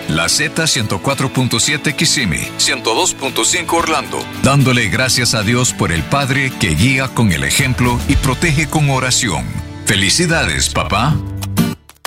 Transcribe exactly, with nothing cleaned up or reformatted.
La Z ciento cuatro punto siete Kissimmee, ciento dos punto cinco Orlando. Dándole gracias a Dios por el Padre que guía con el ejemplo y protege con oración. ¡Felicidades, papá!